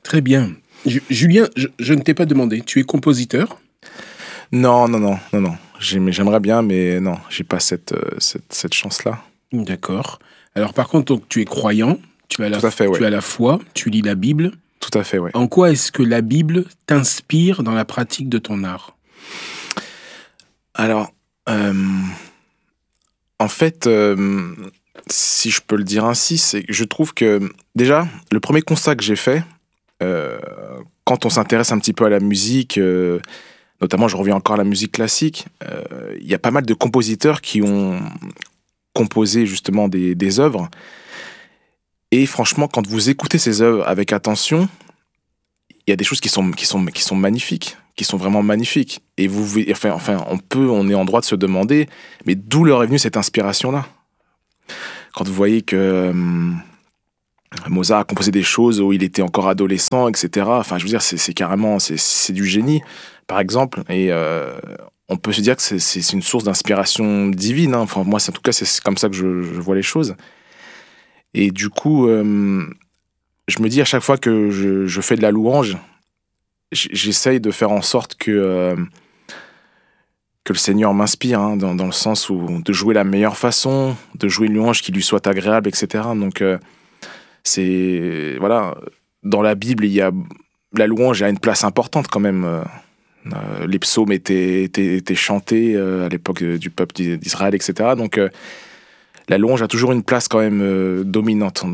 Très bien. Julien, je ne t'ai pas demandé, tu es compositeur? Non, non, non, non, non. J'aimerais bien, mais non, j'ai pas cette chance-là. D'accord. Alors par contre, donc, tu es croyant, Tout à fait, ouais. tu as la foi, tu lis la Bible. Tout à fait, ouais. En quoi est-ce que la Bible t'inspire dans la pratique de ton art? Alors, en fait, si je peux le dire ainsi, c'est que je trouve que, déjà, le premier constat que j'ai fait, euh, quand on s'intéresse un petit peu à la musique, notamment je reviens encore à la musique classique, il y a pas mal de compositeurs qui ont composé justement des œuvres. Et franchement, quand vous écoutez ces œuvres avec attention, il y a des choses qui sont magnifiques, qui sont vraiment magnifiques. Et on est en droit de se demander, mais d'où leur est venue cette inspiration-là? Quand vous voyez que Mozart a composé des choses où il était encore adolescent, etc. Enfin, je veux dire, c'est carrément, c'est du génie, par exemple. Et on peut se dire que c'est une source d'inspiration divine, hein. Enfin, moi, en tout cas, c'est comme ça que je vois les choses. Et du coup, je me dis à chaque fois que je fais de la louange, j'essaye de faire en sorte que le Seigneur m'inspire, hein, dans le sens où de jouer la meilleure façon, de jouer une louange qui lui soit agréable, etc. Donc, voilà, dans la Bible, la louange a une place importante quand même. Les psaumes étaient chantés à l'époque du peuple d'Israël, etc. Donc, la louange a toujours une place quand même dominante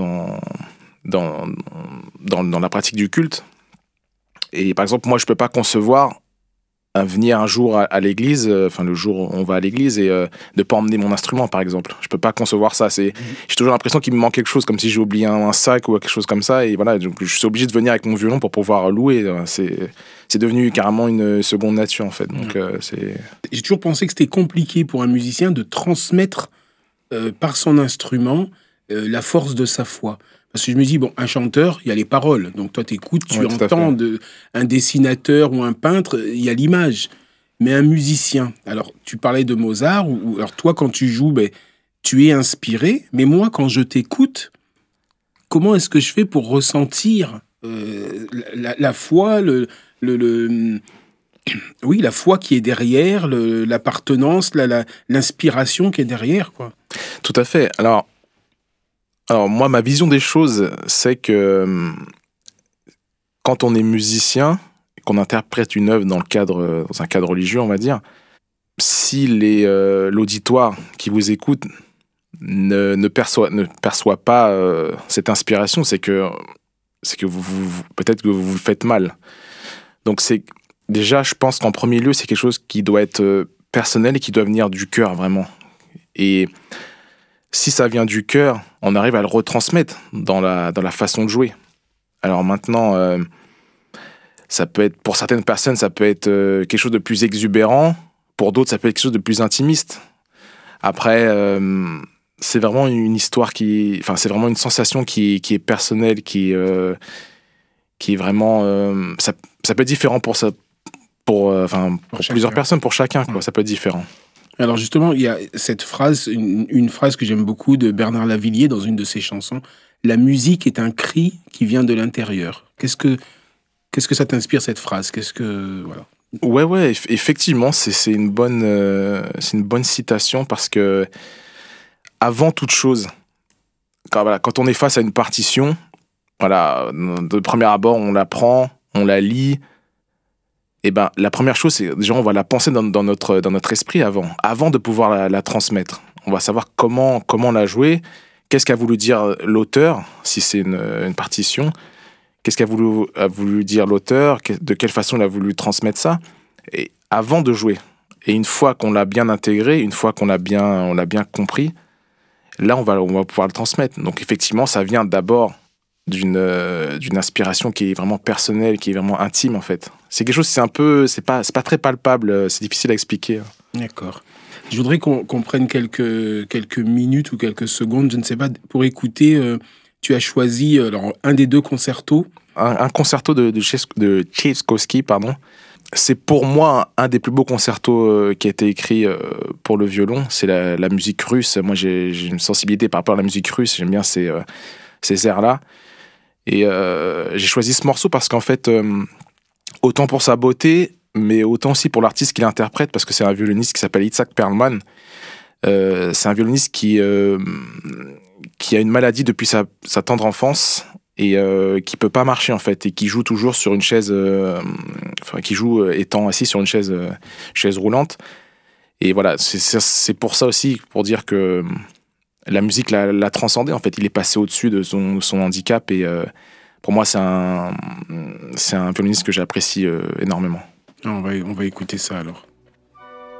dans la pratique du culte. Et par exemple, moi, je peux pas concevoir venir un jour à l'église, le jour où on va à l'église, et de pas emmener mon instrument, par exemple. Je peux pas concevoir ça. J'ai toujours l'impression qu'il me manque quelque chose, comme si j'ai oublié un sac ou quelque chose comme ça. Et voilà, donc je suis obligé de venir avec mon violon pour pouvoir louer. C'est devenu carrément une seconde nature, en fait. Donc, J'ai toujours pensé que c'était compliqué pour un musicien de transmettre par son instrument la force de sa foi. Parce que je me dis, bon, un chanteur, il y a les paroles. Donc toi, t'écoutes, tu entends un dessinateur ou un peintre, il y a l'image. Mais un musicien, alors tu parlais de Mozart, alors toi, quand tu joues, tu es inspiré. Mais moi, quand je t'écoute, comment est-ce que je fais pour ressentir la foi, oui, la foi qui est derrière, l'appartenance, l'inspiration qui est derrière, quoi. Tout à fait. Alors moi, ma vision des choses, c'est que quand on est musicien, qu'on interprète une œuvre dans un cadre religieux, on va dire, si l'auditoire qui vous écoute ne perçoit pas cette inspiration, c'est que peut-être que vous faites mal. Donc déjà, je pense qu'en premier lieu, c'est quelque chose qui doit être personnel et qui doit venir du cœur, vraiment. Et si ça vient du cœur, on arrive à le retransmettre dans la façon de jouer. Alors maintenant, ça peut être, pour certaines personnes, ça peut être quelque chose de plus exubérant. Pour d'autres, ça peut être quelque chose de plus intimiste. Après, c'est vraiment une histoire c'est vraiment une sensation qui est personnelle, qui est vraiment, ça peut être différent pour plusieurs personnes, pour chacun, quoi. Ça peut être différent. Alors justement, il y a cette phrase, une phrase que j'aime beaucoup de Bernard Lavilliers dans une de ses chansons. La musique est un cri qui vient de l'intérieur. Qu'est-ce que ça t'inspire, cette phrase? Voilà. Ouais, effectivement, c'est une bonne citation, parce que avant toute chose, quand on est face à une partition, voilà, de premier abord, on la prend, on la lit. Et la première chose, c'est déjà, on va la penser dans notre esprit avant de pouvoir la transmettre. On va savoir comment la jouer, qu'est-ce qu'a voulu dire l'auteur, si c'est une partition, qu'est-ce qu'a voulu dire l'auteur, de quelle façon il a voulu transmettre ça, et avant de jouer. Et une fois qu'on l'a bien intégré, une fois qu'on l'a bien compris, là, on va pouvoir le transmettre. Donc effectivement, ça vient d'abord d'une inspiration qui est vraiment personnelle, qui est vraiment intime, en fait. C'est quelque chose, c'est pas très palpable, c'est difficile à expliquer. D'accord. Je voudrais qu'on prenne quelques minutes ou quelques secondes, je ne sais pas, pour écouter. Tu as choisi un des deux concertos. Un concerto de Tchaïkovski, pardon. C'est pour moi un des plus beaux concertos qui a été écrit pour le violon. C'est la musique russe. Moi, j'ai une sensibilité par rapport à la musique russe. J'aime bien ces airs-là. Et j'ai choisi ce morceau parce qu'en fait, autant pour sa beauté, mais autant aussi pour l'artiste qui l'interprète, parce que c'est un violoniste qui s'appelle Itzhak Perlman. C'est un violoniste qui a une maladie depuis sa tendre enfance et qui peut pas marcher en fait, et qui joue toujours sur une chaise, qui joue étant assis sur une chaise roulante. Et voilà, c'est pour ça aussi, pour dire que la musique l'a transcendé en fait. Il est passé au-dessus de son handicap, et pour moi c'est un violoniste que j'apprécie énormément. On va écouter ça alors.